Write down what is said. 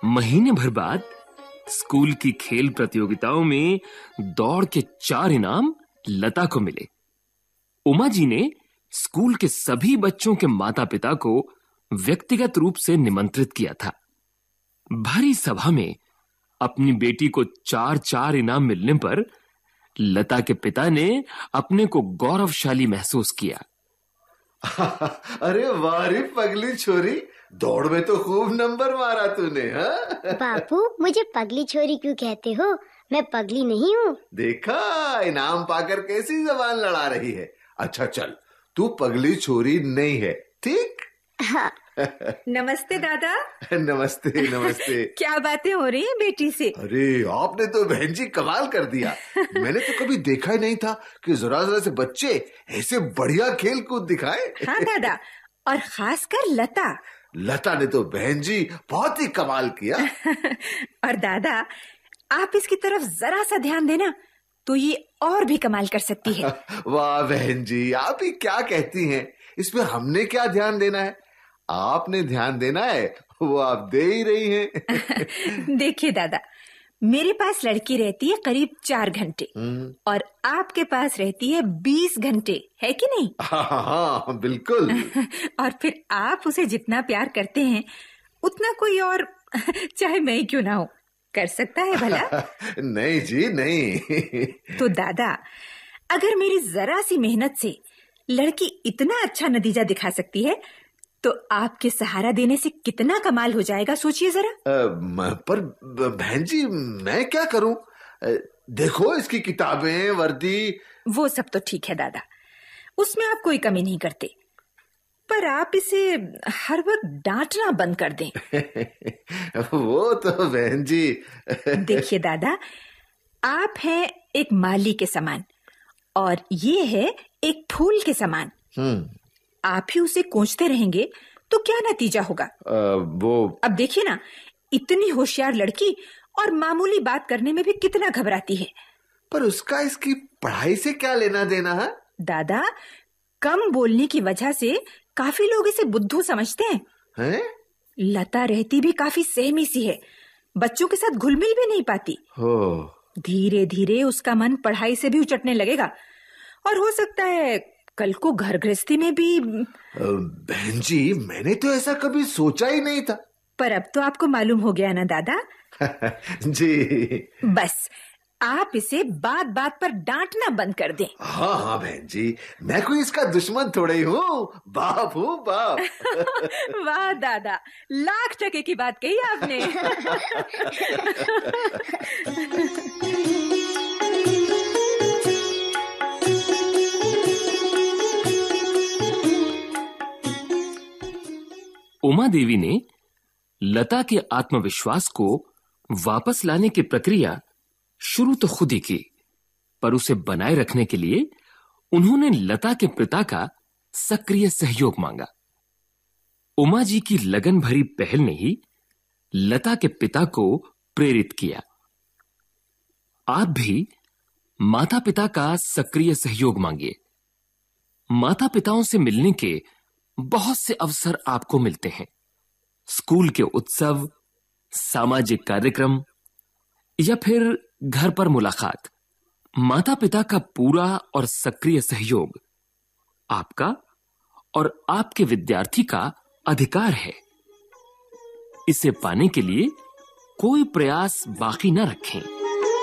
महीने भर बाद स्कूल की खेल प्रतियोगिताओं में दौड़ के 4 इनाम लता को मिले। उमा जी ने स्कूल के सभी बच्चों के माता-पिता को व्यक्तिगत रूप से निमंत्रित किया था। भारी सभा में अपनी बेटी को 4 इनाम मिलने पर लता के पिता ने अपने को गौरवशाली महसूस किया। अरे वाह रे पगली छोरी, दौड़ में तो खूब नंबर मारा तूने। हाँ बापू, मुझे पगली छोरी क्यों कहते हो? मैं पगली नहीं हूँ। देखा, इनाम पाकर कैसी जबान लड़ा रही है। अच्छा चल, तू पगली छोरी नहीं है, ठीक? हाँ। नमस्ते दादा। नमस्ते नमस्ते। क्या बातें हो रही हैं बेटी से? अरे आपने तो बहन जी कमाल कर दिया। मैंने तो कभी देखा ही नहीं था कि जरा जरा से बच्चे ऐसे बढ़िया खेल कूद दिखाए। हाँ दादा, और खासकर लता ने तो बहन जी बहुत ही कमाल किया। और दादा, आप इसकी तरफ जरा सा ध्यान देना तो ये और भी कमाल कर सकती है। वाह बहन जी, आप ही क्या कहती हैं? इसमें हमने क्या ध्यान देना है? आपने ध्यान देना है, वो आप दे ही रही हैं। देखिए दादा, मेरे पास लड़की रहती है करीब 4 घंटे और आपके पास रहती है 20 घंटे, है कि नहीं? हाँ बिल्कुल। और फिर आप उसे जितना प्यार करते हैं उतना कोई और चाहे मैं ही क्यों ना हो कर सकता है भला? नहीं जी नहीं। तो दादा, अगर मेरी जरा सी मेहनत से लड़की इतना अच्छा नतीजा दिखा सकती है तो आपके सहारा देने से कितना कमाल हो जाएगा, सोचिए जरा। पर बहन जी मैं क्या करूं? देखो इसकी किताबें, वर्दी। वो सब तो ठीक है दादा, उसमें आप कोई कमी नहीं करते, पर आप इसे हर वक्त डांटना बंद कर दें। वो तो बहन जी। देखिए दादा, आप हैं एक माली के समान और ये है एक फूल के समान। आप ही उसे कोंचते रहेंगे तो क्या नतीजा होगा? अब देखिए ना, इतनी होशियार लड़की और मामूली बात करने में भी कितना घबराती है। पर उसका इसकी पढ़ाई से क्या लेना देना है? दादा, कम बोलने की वजह से काफी लोग इसे बुद्धू समझते हैं। लता रहती भी काफी सहमी सी है, बच्चों के साथ घुल मिल भी नहीं पाती। धीरे धीरे उसका मन पढ़ाई से भी उचटने लगेगा और हो सकता है कल को घर गृहस्थी में भी। बहन जी, मैंने तो ऐसा कभी सोचा ही नहीं था। पर अब तो आपको मालूम हो गया ना दादा। जी। बस आप इसे बात बात पर डांटना बंद कर दें। हाँ बहन जी, मैं कोई इसका दुश्मन थोड़े ही हूँ, बाप हूँ बाप। वाह दादा, लाख टके की बात कही आपने। उमा देवी ने लता के आत्मविश्वास को वापस लाने की प्रक्रिया शुरू तो खुद ही की, पर उसे बनाए रखने के लिए उन्होंने लता के पिता का सक्रिय सहयोग मांगा। उमा जी की लगन भरी पहल ने ही लता के पिता को प्रेरित किया। आप भी माता पिता का सक्रिय सहयोग मांगिए। माता पिताओं से मिलने के बहुत से अवसर आपको मिलते हैं। स्कूल के उत्सव, सामाजिक कार्यक्रम या फिर घर पर मुलाकात। माता पिता का पूरा और सक्रिय सहयोग आपका और आपके विद्यार्थी का अधिकार है। इसे पाने के लिए कोई प्रयास बाकी न रखें।